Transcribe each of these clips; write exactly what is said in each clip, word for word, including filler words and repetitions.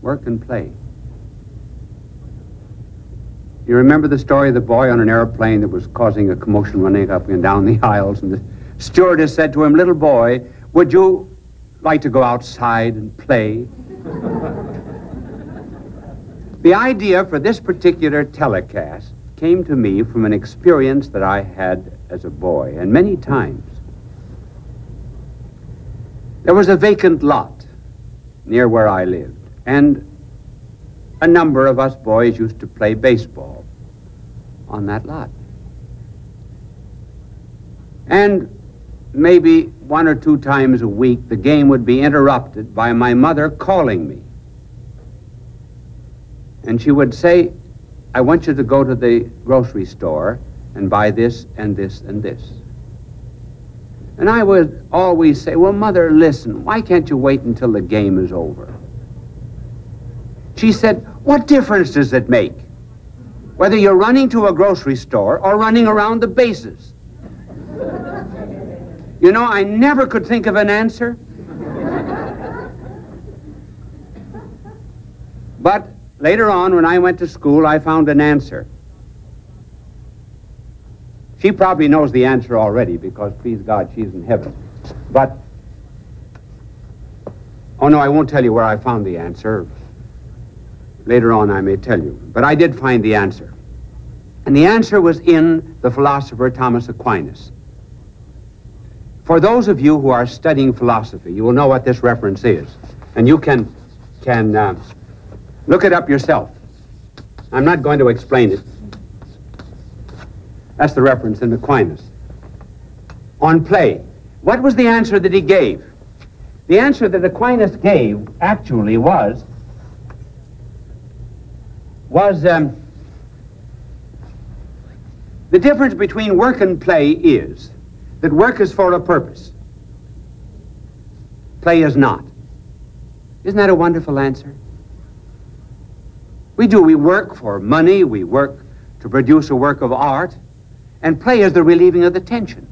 Work and play. You remember the story of the boy on an airplane that was causing a commotion running up and down the aisles, and the stewardess said to him, "Little boy, would you like to go outside and play?" The idea for this particular telecast came to me from an experience that I had as a boy, and many times. There was a vacant lot near where I lived, and a number of us boys used to play baseball on that lot. And maybe one or two times a week, the game would be interrupted by my mother calling me. And she would say, "I want you to go to the grocery store and buy this and this and this." And I would always say, "Well, Mother, listen, why can't you wait until the game is over?" She said, "What difference does it make whether you're running to a grocery store or running around the bases?" You know, I never could think of an answer. But later on, when I went to school, I found an answer. She probably knows the answer already because, please God, she's in heaven. But, oh no, I won't tell you where I found the answer. Later on, I may tell you. But I did find the answer. And the answer was in the philosopher Thomas Aquinas. For those of you who are studying philosophy, you will know what this reference is. And you can, can uh, look it up yourself. I'm not going to explain it. That's the reference in Aquinas. On play. What was the answer that he gave? The answer that Aquinas gave actually was was um, the difference between work and play is that work is for a purpose. Play is not. Isn't that a wonderful answer? We do. We work for money. We work to produce a work of art. And play is the relieving of the tension.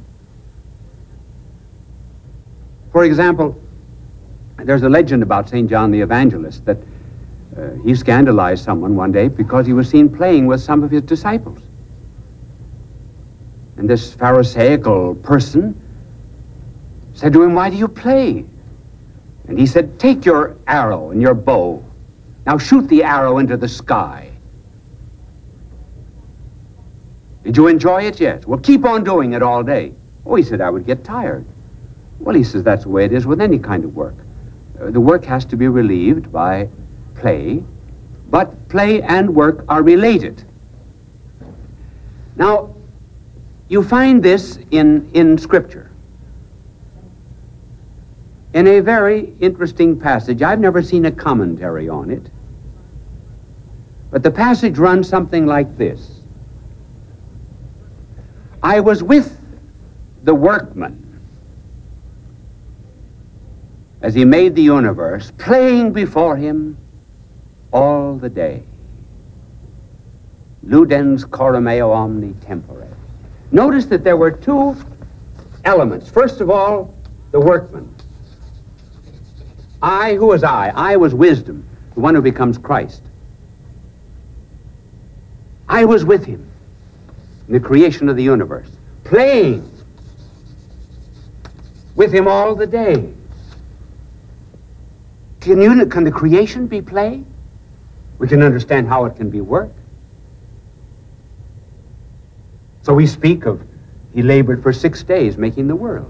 For example, there's a legend about Saint John the Evangelist that uh, he scandalized someone one day because he was seen playing with some of his disciples. And this Pharisaical person said to him, "Why do you play?" And he said, "Take your arrow and your bow. Now shoot the arrow into the sky." "Did you enjoy it?" "Yes." "Well, keep on doing it all day." "Oh," he said, "I would get tired." Well, he says, that's the way it is with any kind of work. Uh, the work has to be relieved by play, but play and work are related. Now, you find this in, in Scripture. In a very interesting passage. I've never seen a commentary on it. But the passage runs something like this. "I was with the workman as he made the universe, playing before him all the day. Ludens coram eo omni tempore." Notice that there were two elements. First of all, the workman. I, who was I? I was wisdom, the one who becomes Christ. I was with him in the creation of the universe, playing with him all the day. Can, you, can the creation be play? We can understand how it can be work. So we speak of, he labored for six days making the world.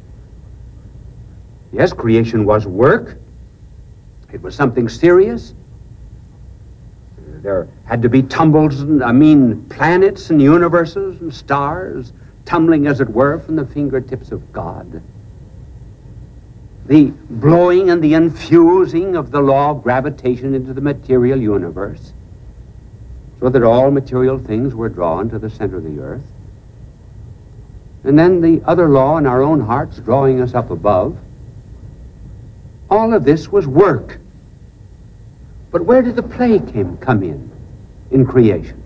Yes, creation was work. It was something serious. There had to be tumbles, and, I mean, planets and universes and stars tumbling, as it were, from the fingertips of God. The blowing and the infusing of the law of gravitation into the material universe, so that all material things were drawn to the center of the earth. And then the other law in our own hearts drawing us up above. All of this was work. But where did the play came, come in, in creation?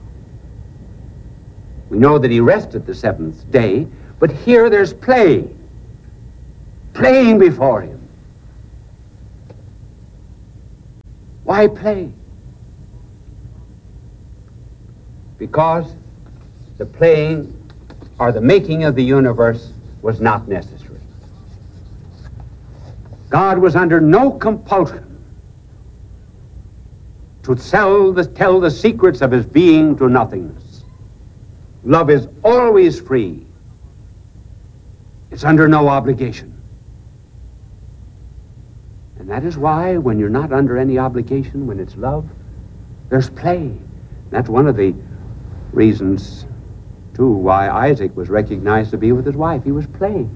We know that he rested the seventh day, but here there's play, playing before him. Why play? Because the playing or the making of the universe was not necessary. God was under no compulsion to tell the, tell the secrets of his being to nothingness. Love is always free. It's under no obligation. And that is why when you're not under any obligation, when it's love, there's play. That's one of the reasons, too, why Isaac was recognized to be with his wife. He was playing.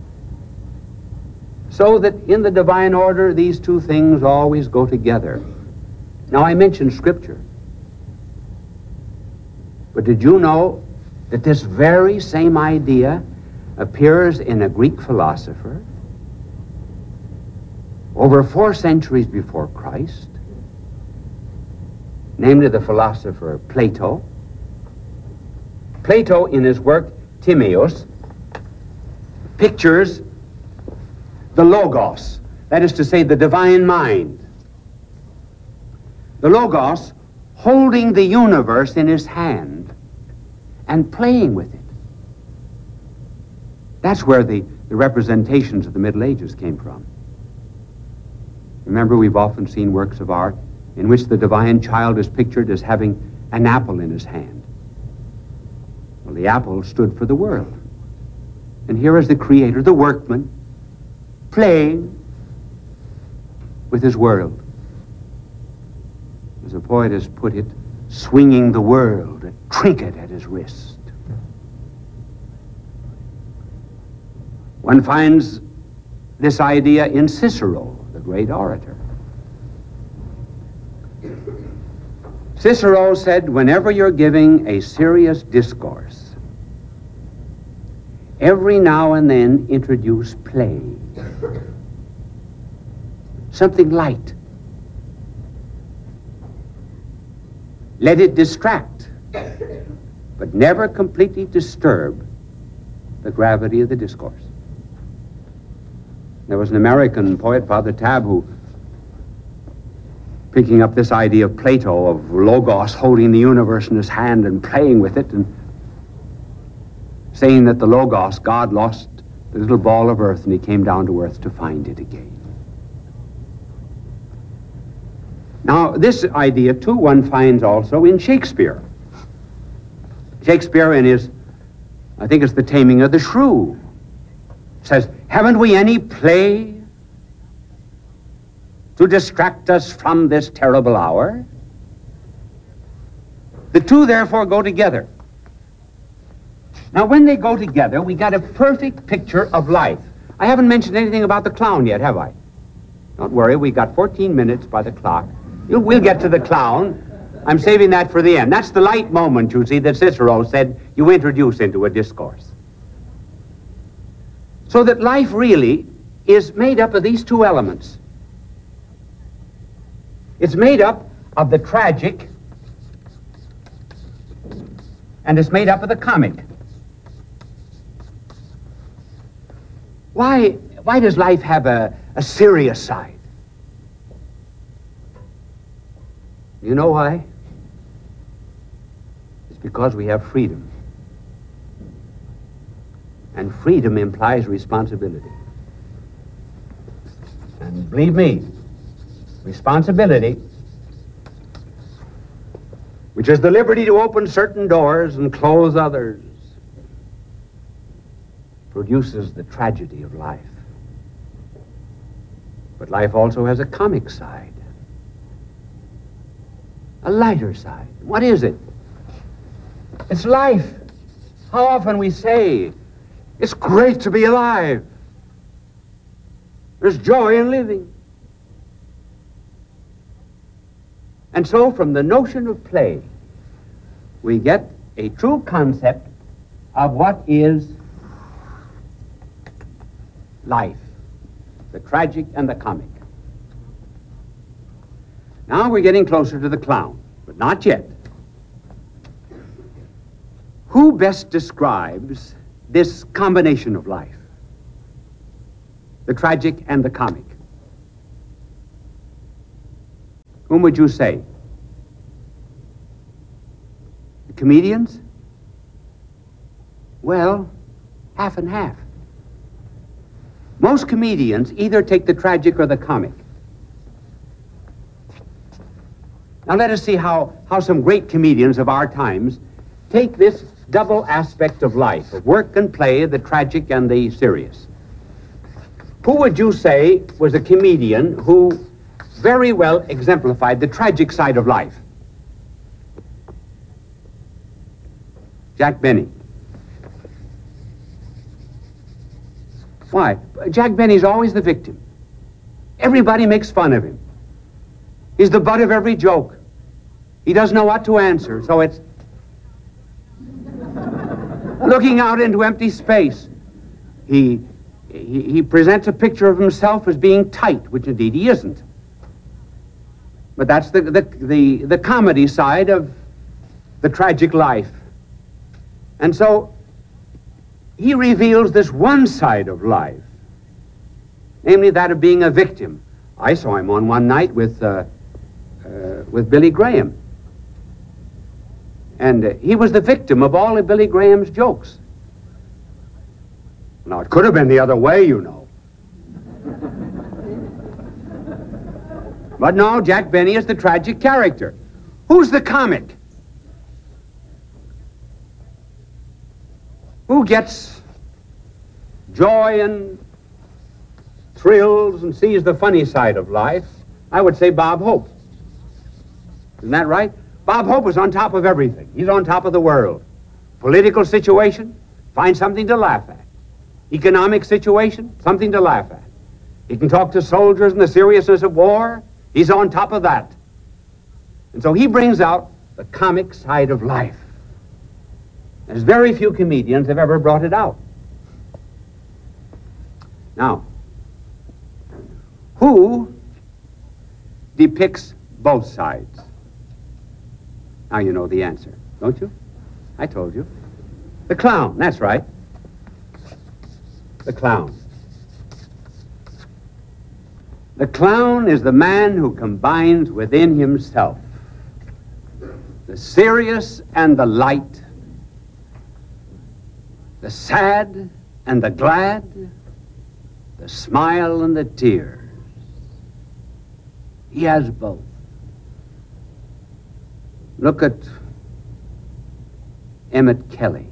So that in the divine order, these two things always go together. Now, I mentioned Scripture. But did you know that this very same idea appears in a Greek philosopher over four centuries before Christ, namely the philosopher Plato? Plato, in his work Timaeus, pictures the Logos, that is to say, the divine mind. The Logos holding the universe in his hand and playing with it. That's where the, the representations of the Middle Ages came from. Remember, we've often seen works of art in which the divine child is pictured as having an apple in his hand. Well, the apple stood for the world. And here is the creator, the workman, playing with his world. As a poet has put it, swinging the world, a trinket at his wrist. One finds this idea in Cicero, the great orator. Cicero said, whenever you're giving a serious discourse, every now and then introduce play. Something light. Let it distract, but never completely disturb the gravity of the discourse. There was an American poet, Father Tabb, who, picking up this idea of Plato, of Logos holding the universe in his hand and playing with it, and saying that the Logos, God lost the little ball of earth and he came down to earth to find it again. Now, this idea, too, one finds also in Shakespeare. Shakespeare, in his, I think it's The Taming of the Shrew, says, haven't we any play to distract us from this terrible hour? The two, therefore, go together. Now, when they go together, we got a perfect picture of life. I haven't mentioned anything about the clown yet, have I? Don't worry, we got fourteen minutes by the clock. We'll get to the clown. I'm saving that for the end. That's the light moment, you see, that Cicero said you introduce into a discourse. So that life really is made up of these two elements. It's made up of the tragic, and it's made up of the comic. Why, why does life have a, a serious side? You know why? It's because we have freedom. And freedom implies responsibility. And believe me, responsibility, which is the liberty to open certain doors and close others, produces the tragedy of life. But life also has a comic side. A lighter side. What is it? It's life. How often we say, it's great to be alive. There's joy in living. And so from the notion of play, we get a true concept of what is life, the tragic and the comic. Now we're getting closer to the clown, but not yet. Who best describes this combination of life, the tragic and the comic? Whom would you say? The comedians? Well, half and half. Most comedians either take the tragic or the comic. Now let us see how, how some great comedians of our times take this double aspect of life, of work and play, the tragic and the serious. Who would you say was a comedian who very well exemplified the tragic side of life? Jack Benny. Why? Jack Benny's always the victim. Everybody makes fun of him. He's the butt of every joke. He doesn't know what to answer, so it's looking out into empty space. He, he, he presents a picture of himself as being tight, which indeed he isn't. But that's the, the, the, the comedy side of the tragic life. And so he reveals this one side of life, namely that of being a victim. I saw him on one night with, uh, uh, with Billy Graham. And uh, he was the victim of all of Billy Graham's jokes. Now, it could have been the other way, you know. But no, Jack Benny is the tragic character. Who's the comic? Who gets joy and thrills and sees the funny side of life? I would say Bob Hope. Isn't that right? Bob Hope is on top of everything. He's on top of the world. Political situation, find something to laugh at. Economic situation, something to laugh at. He can talk to soldiers and the seriousness of war. He's on top of that. And so he brings out the comic side of life. There's very few comedians have ever brought it out. Now, who depicts both sides? Now you know the answer, don't you? I told you. The clown, that's right. The clown. The clown is the man who combines within himself the serious and the light, the sad and the glad, the smile and the tears. He has both. Look at Emmett Kelly.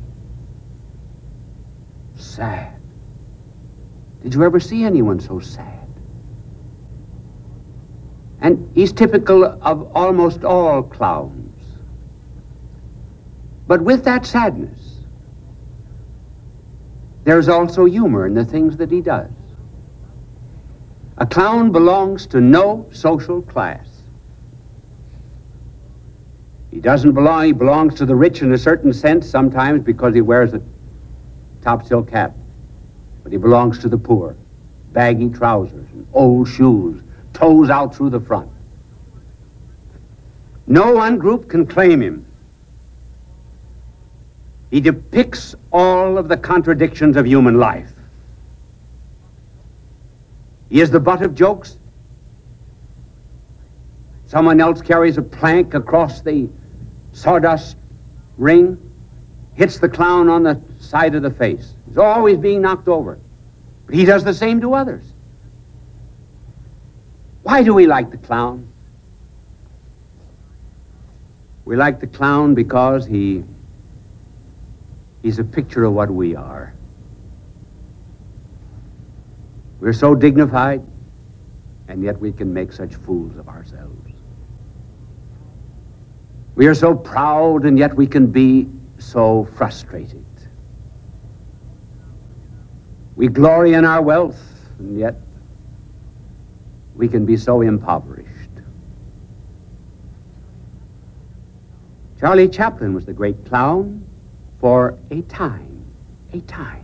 Sad. Did you ever see anyone so sad? And he's typical of almost all clowns. But with that sadness, there's also humor in the things that he does. A clown belongs to no social class. He doesn't belong, he belongs to the rich in a certain sense sometimes because he wears a top silk hat. But he belongs to the poor. Baggy trousers and old shoes, toes out through the front. No one group can claim him. He depicts all of the contradictions of human life. He is the butt of jokes. Someone else carries a plank across the sawdust ring, hits the clown on the side of the face. He's always being knocked over. But he does the same to others. Why do we like the clown? We like the clown because he he's a picture of what we are. We're so dignified, and yet we can make such fools of ourselves. We are so proud, and yet we can be so frustrated. We glory in our wealth, and yet we can be so impoverished. Charlie Chaplin was the great clown for a time, a time.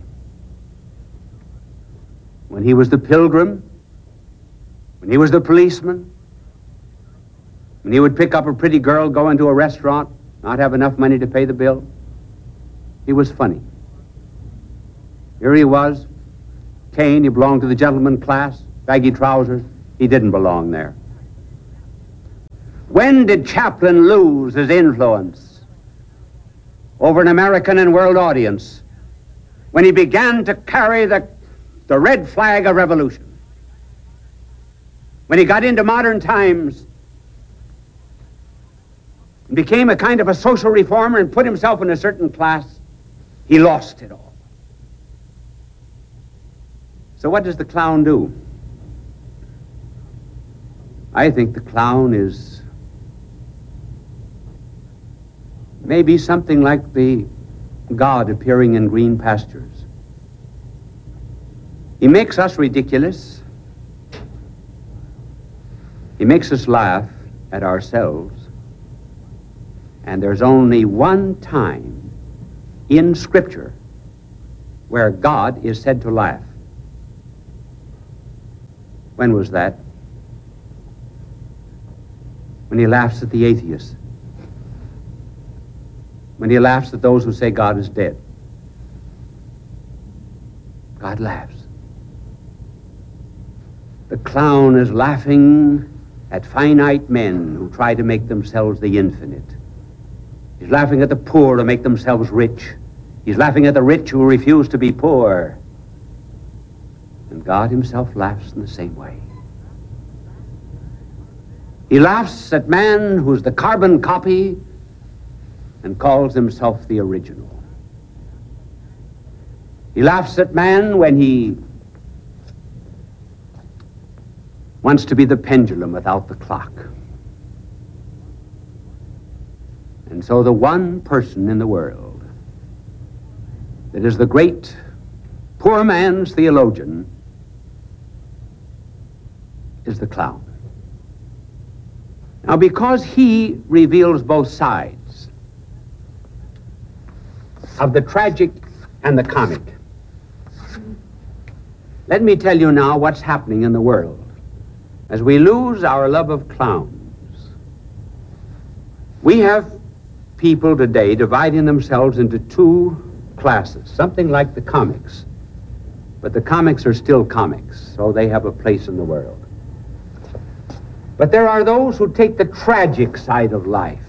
When he was the pilgrim, when he was the policeman, when he would pick up a pretty girl, go into a restaurant, not have enough money to pay the bill, he was funny. Here he was, Cain, he belonged to the gentleman class, baggy trousers, he didn't belong there. When did Chaplin lose his influence over an American and world audience? When he began to carry the, the red flag of revolution. When he got into modern times and became a kind of a social reformer and put himself in a certain class, he lost it all. So what does the clown do? I think the clown is maybe something like the God appearing in green pastures. He makes us ridiculous. He makes us laugh at ourselves. And there's only one time in Scripture where God is said to laugh. When was that? When he laughs at the atheists. When he laughs at those who say God is dead. God laughs. The clown is laughing at finite men who try to make themselves the infinite. He's laughing at the poor to make themselves rich. He's laughing at the rich who refuse to be poor. And God himself laughs in the same way. He laughs at man who's the carbon copy and calls himself the original. He laughs at man when he wants to be the pendulum without the clock. And so the one person in the world that is the great poor man's theologian is the clown. Now, because he reveals both sides of the tragic and the comic, let me tell you now what's happening in the world. As we lose our love of clowns, we have people today dividing themselves into two classes, something like the comics. But the comics are still comics, so they have a place in the world. But there are those who take the tragic side of life.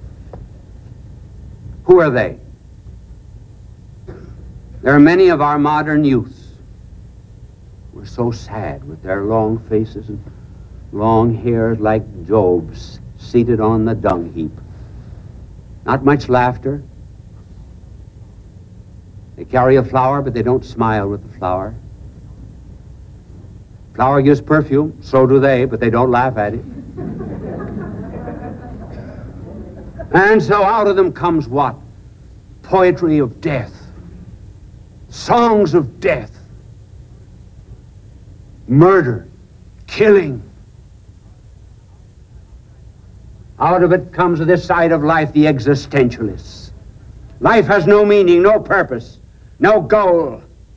Who are they? There are many of our modern youths who are so sad with their long faces and long hairs like Job's seated on the dung heap. Not much laughter. They carry a flower, but they don't smile with the flower. Flower gives perfume, so do they, but they don't laugh at it. And so out of them comes what? Poetry of death. Songs of death. Murder. Killing. Out of it comes this side of life, the existentialists. Life has no meaning, no purpose, no goal.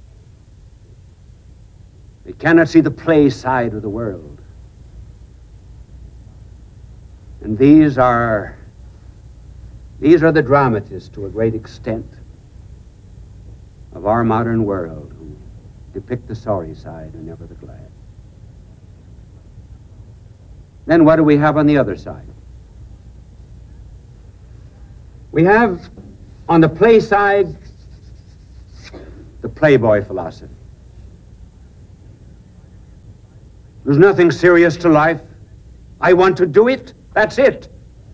They cannot see the play side of the world. And these are, these are the dramatists to a great extent of our modern world who depict the sorry side and never the glad. Then what do we have on the other side? We have on the play side the playboy philosophy. There's nothing serious to life. I want to do it, that's it.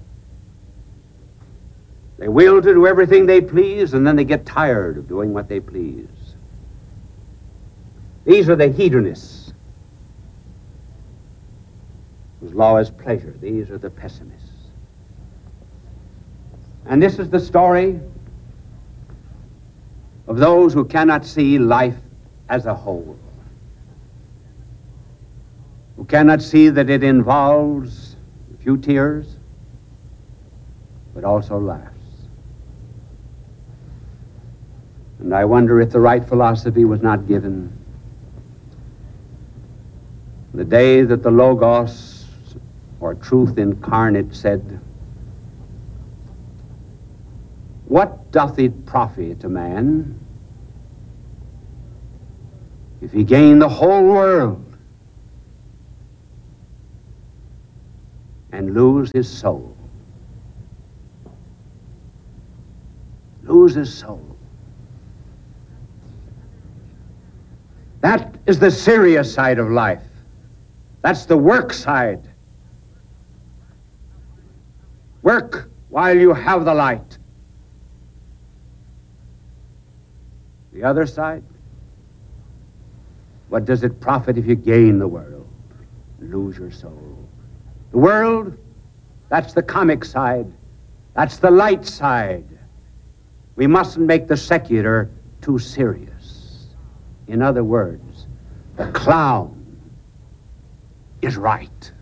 They will to do everything they please, and then they get tired of doing what they please. These are the hedonists, whose law is pleasure. These are the pessimists. And this is the story of those who cannot see life as a whole, who cannot see that it involves a few tears, but also laughs. And I wonder if the right philosophy was not given the day that the Logos, or truth incarnate, said, "What doth it profit a man if he gain the whole world, and lose his soul. Lose his soul. That is the serious side of life. That's the work side. Work while you have the light. The other side, what does it profit if you gain the world, lose your soul? The world, that's the comic side. That's the light side. We mustn't make the secular too serious. In other words, the clown is right.